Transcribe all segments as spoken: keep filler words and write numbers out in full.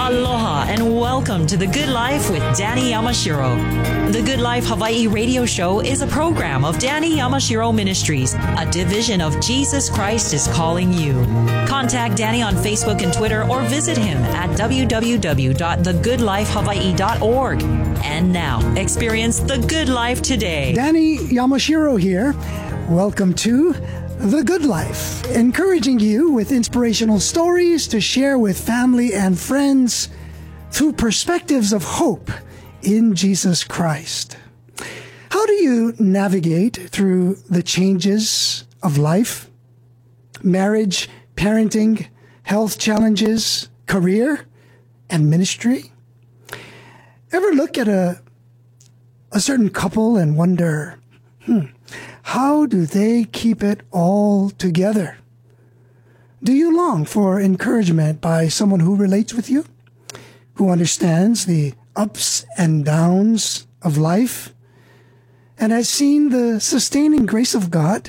Aloha and welcome to The Good Life with Danny Yamashiro. The Good Life Hawaii radio show is a program of Danny Yamashiro Ministries, a division of Jesus Christ is Calling You. Contact Danny on Facebook and Twitter or visit him at w w w dot the good life hawaii dot org. And now, experience the good life today. Danny Yamashiro here. Welcome to The Good Life, encouraging you with inspirational stories to share with family and friends through perspectives of hope in Jesus Christ. How do you navigate through the changes of life, marriage, parenting, health challenges, career, and ministry? Ever look at a, a certain couple and wonder, hmm, how do they keep it all together? Do you long for encouragement by someone who relates with you, who understands the ups and downs of life, and has seen the sustaining grace of God?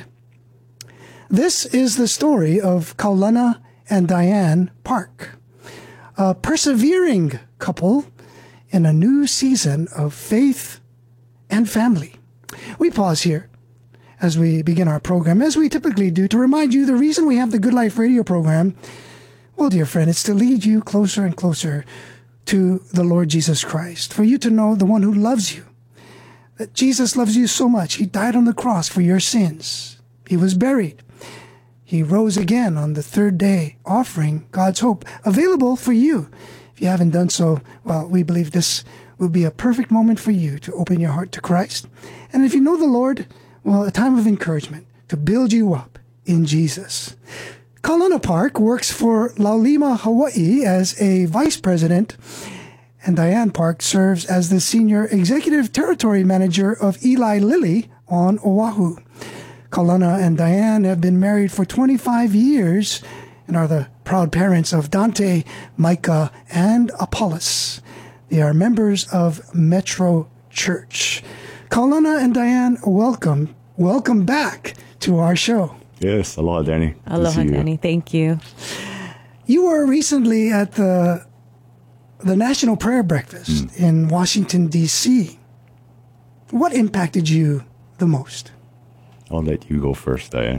This is the story of Kaulana and Diane Park, a persevering couple in a new season of faith and family. We pause here as we begin our program, as we typically do, to remind you the reason we have the Good Life radio program, well, dear friend, it's to lead you closer and closer to the Lord Jesus Christ, for you to know the one who loves you, that Jesus loves you so much. He died on the cross for your sins. He was buried. He rose again on the third day, offering God's hope available for you. If you haven't done so, well, we believe this will be a perfect moment for you to open your heart to Christ. And if you know the Lord, well, a time of encouragement to build you up in Jesus. Kaulana Park works for Laulima Hawaii as a vice president, and Diane Park serves as the senior executive territory manager of Eli Lilly on Oahu. Kaulana and Diane have been married for twenty-five years and are the proud parents of Dante, Micah, and Apollos. They are members of Metro Church. Kaulana and Diane, welcome. Welcome back to our show. Yes, aloha, Danny. Aloha, Danny. Thank you. You were recently at the the National Prayer Breakfast mm. in Washington, D C What impacted you the most? I'll let you go first, Diane.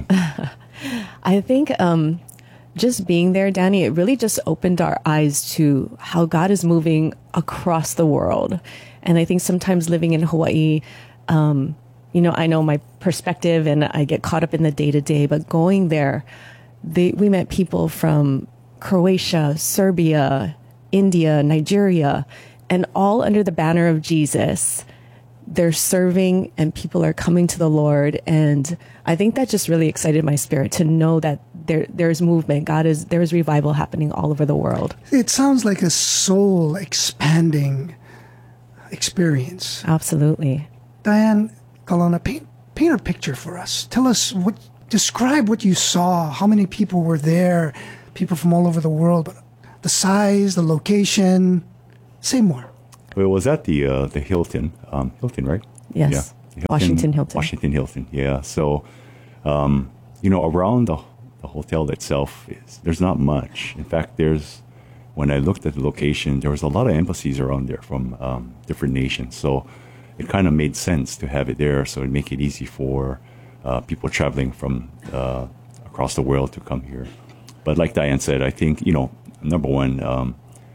I think um, just being there, Danny, it really just opened our eyes to how God is moving across the world. And I think sometimes living in Hawaii, um, you know, I know my perspective and I get caught up in the day to day, but going there, they, we met people from Croatia, Serbia, India, Nigeria, and all under the banner of Jesus. They're serving and people are coming to the Lord. And I think that just really excited my spirit to know that there, there's movement. God is, there's revival happening all over the world. It sounds like a soul expanding experience. Absolutely. Diane, Kaulana, paint, paint a picture for us. Tell us what, describe what you saw, how many people were there, people from all over the world, but the size, the location. Say more. Well, it was at the uh, the Hilton, um, Hilton, right? Yes. Yeah. Hilton, Washington Hilton. Washington Hilton, yeah. So, um, you know, around the, the hotel itself, is, there's not much. In fact, there's, when I looked at the location, there was a lot of embassies around there from um, different nations. So it kind of made sense to have it there, so it'd make it easy for uh, people traveling from uh, across the world to come here. But like Diane said, I think, you know, number one, um,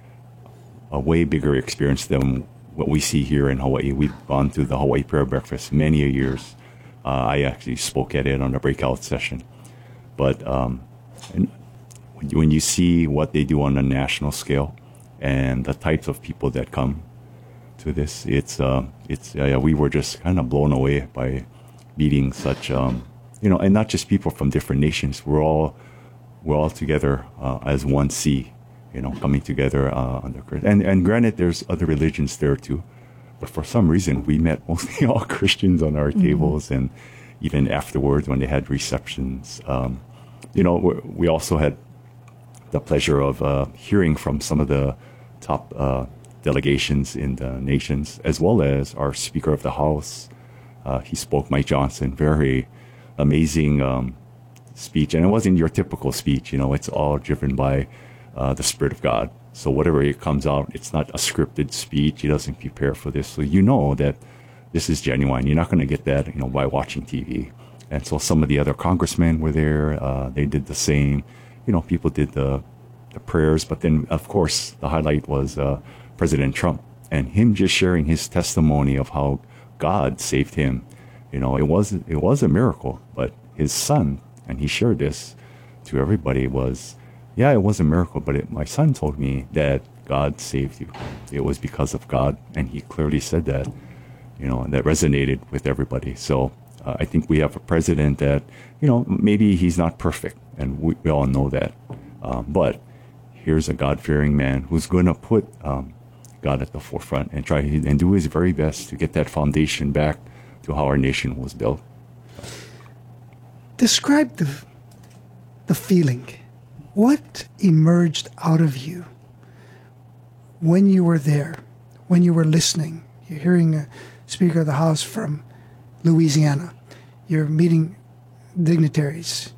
a way bigger experience than what we see here in Hawaii. We've gone to the Hawaii Prayer Breakfast many a years. Uh, I actually spoke at it on a breakout session. But um, and when, you, when you see what they do on a national scale and the types of people that come to this, it's uh, it's uh, yeah, we were just kind of blown away by meeting such um, you know, and not just people from different nations. We're all we're all together uh, as one sea. You know, coming together uh, under and and granted, there's other religions there too, but for some reason we met mostly all Christians on our mm-hmm. tables, and even afterwards when they had receptions, um, you know, we, we also had the pleasure of uh, hearing from some of the top uh, delegations in the nations, as well as our Speaker of the House. Uh, he spoke, Mike Johnson, very amazing um, speech, and it wasn't your typical speech. You know, it's all driven by Uh, the Spirit of God, So whatever it comes out, it's not a scripted speech. He doesn't prepare for this. So you know that this is genuine. You're not going to get that, you know, by watching T V. And so some of the other congressmen were there. Uh, they did the same. You know, people did the, the prayers. But then, of course, the highlight was uh, President Trump and him just sharing his testimony of how God saved him. You know, it was, it was a miracle. But his son, and he shared this to everybody, was, yeah, it was a miracle. But it, my son told me that God saved you. It was because of God. And he clearly said that, you know, and that resonated with everybody. So uh, I think we have a president that, you know, maybe he's not perfect. And we, we all know that. Um, but here's a God-fearing man who's going to put um, God at the forefront and try and do his very best to get that foundation back to how our nation was built. Describe the, the feeling. What emerged out of you when you were there, when you were listening? You're hearing a Speaker of the House from Louisiana. You're meeting dignitaries,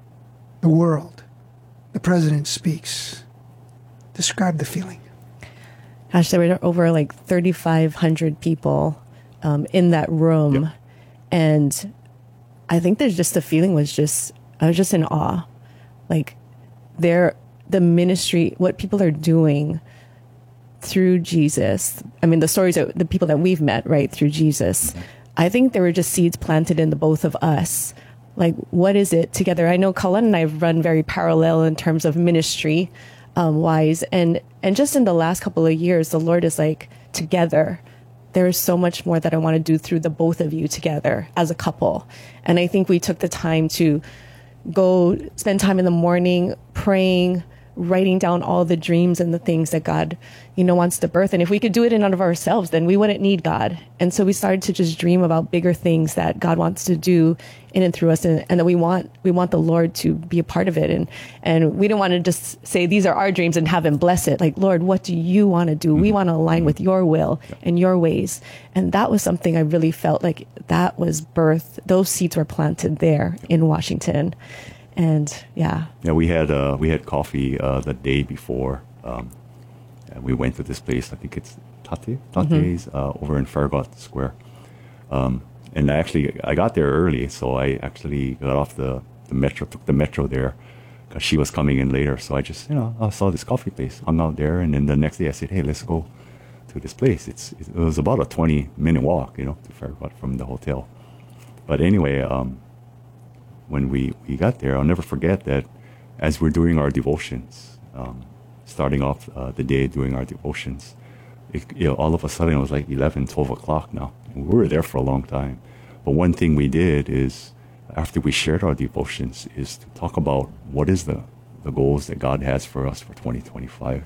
the world. The president speaks. Describe the feeling. Gosh, there were over like thirty-five hundred people um, in that room. Yep. And I think there's just the feeling was just, I was just in awe. Like, they're, the ministry, what people are doing through Jesus. I mean, the stories of the people that we've met, right, through Jesus. I think there were just seeds planted in the both of us. Like, what is it together? I know Cullen and I have run very parallel in terms of ministry um, wise. And, and just in the last couple of years, the Lord is like, together, there is so much more that I want to do through the both of you together as a couple. And I think we took the time to go spend time in the morning praying, writing down all the dreams and the things that God, you know, wants to birth. And if we could do it in and of ourselves, then we wouldn't need God. And so we started to just dream about bigger things that God wants to do in and through us, and, and that we want we want the Lord to be a part of it. And and we don't want to just say these are our dreams and have him bless it. Like, Lord, what do you want to do? We want to align with your will and your ways. And that was something I really felt like that was birthed. Those seeds were planted there in Washington. And yeah, yeah, we had uh, we had coffee uh, the day before. Um, and we went to this place. I think it's Tate Tate's mm-hmm. uh, over in Farragut Square. Um, and I actually I got there early, so I actually got off the, the metro, took the metro there because she was coming in later. So I just you know I saw this coffee place, hung out there, and then the next day I said, hey, let's go to this place. It's it was about a twenty minute walk, you know, to Farragut from the hotel. But anyway. Um, When we, we got there, I'll never forget that as we're doing our devotions, um, starting off uh, the day doing our devotions, it, you know, all of a sudden it was like eleven, twelve o'clock now. And we were there for a long time. But one thing we did is, after we shared our devotions, is to talk about what is the, the goals that God has for us for twenty twenty-five.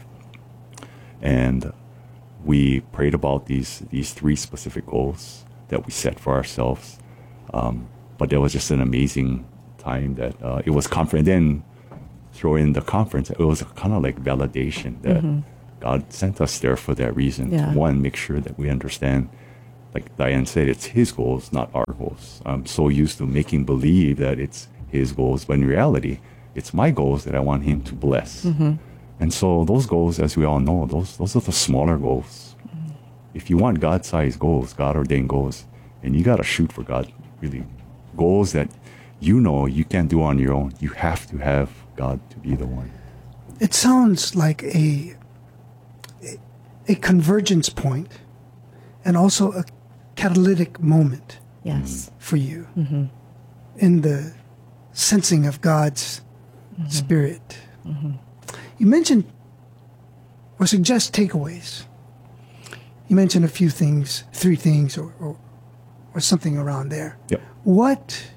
And we prayed about these, these three specific goals that we set for ourselves. Um, but there was just an amazing time that uh, it was conference. Then throw in the conference, it was kind of like validation that mm-hmm. God sent us there for that reason. Yeah. To one, make sure that we understand, like Diane said, it's his goals, not our goals. I'm so used to making believe that it's his goals, but in reality, it's my goals that I want him to bless. Mm-hmm. And so those goals, as we all know, those those are the smaller goals. Mm-hmm. If you want God-sized goals, God-ordained goals, and you got to shoot for God, really, goals that you know you can't do on your own. You have to have God to be the one. It sounds like a a, a convergence point and also a catalytic moment. Yes. For you mm-hmm. in the sensing of God's mm-hmm. Spirit. Mm-hmm. You mentioned or suggest takeaways. You mentioned a few things, three things or, or, or something around there. Yep. What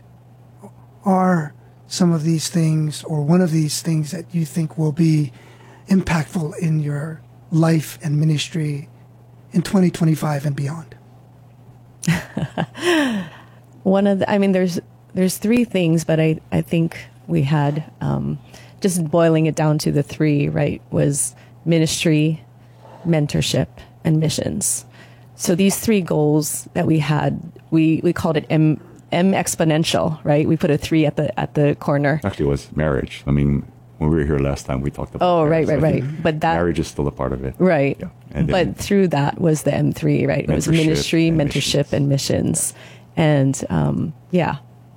are some of these things or one of these things that you think will be impactful in your life and ministry in twenty twenty-five and beyond? One of the, I mean, there's there's three things, but I, I think we had, um, just boiling it down to the three, right, was ministry, mentorship, and missions. So these three goals that we had, we, we called it M, M exponential, right? We put a three at the at the corner. Actually, it was marriage. I mean, when we were here last time, we talked about Oh, that. right, So right, I right. think But that, marriage is still a part of it. right. Yeah. And But then through that was the M three, right? It was Mentorship ministry, and mentorship, missions. and missions. And um, yeah.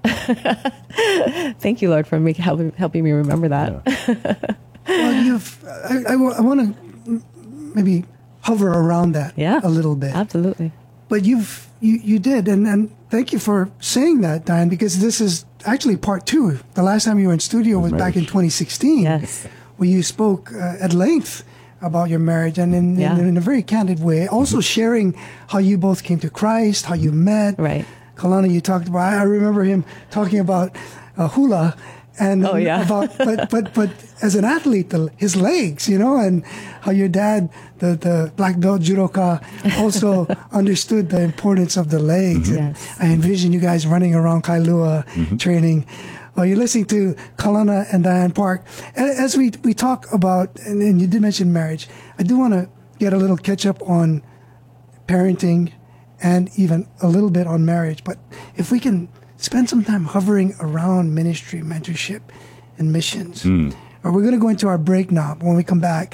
Thank you, Lord, for make, helping, helping me remember that. Yeah. Well, you've, I, I, I want to maybe hover around that Yeah. a little bit. Absolutely. But you've, you, you did. And, and thank you for saying that, Diane, because this is actually part two. The last time you were in studio was back in Marriage. twenty sixteen. Yes. Where you spoke uh, at length about your marriage and in, Yeah. in, in a very candid way. Also sharing how you both came to Christ, how you met. Right. Kalana, you talked about, I remember him talking about uh, hula. And Oh, yeah. about, but, but, but as an athlete, the, his legs, you know, and how your dad, the, the black belt judoka, also understood the importance of the legs. Mm-hmm. And Yes. I envision you guys running around Kailua Mm-hmm. training. Well, you're listening to Kalana and Diane Park. A- As we, we talk about, and, and you did mention marriage, I do want to get a little catch up on parenting and even a little bit on marriage. But if we can spend some time hovering around ministry, mentorship, and missions. Mm. Or we're going to go into our break now. When we come back,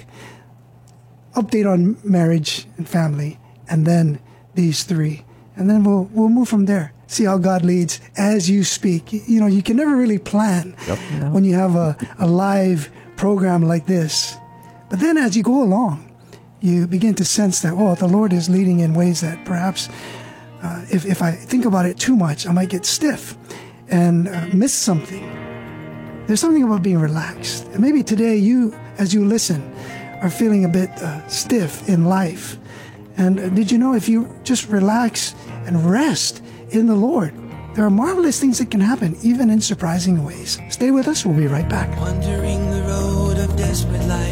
update on marriage and family, and then these three. And then we'll we'll move from there. See how God leads as you speak. You know, you can never really plan Yep. No. when you have a, a live program like this. But then as you go along, you begin to sense that, oh, the Lord is leading in ways that perhaps uh, if, if I think about it too much, I might get stiff and uh, miss something. There's something about being relaxed. And maybe today you, as you listen, are feeling a bit uh, stiff in life. And uh, did you know if you just relax and rest in the Lord, there are marvelous things that can happen, even in surprising ways. Stay with us. We'll be right back. Wandering the road of desperate life.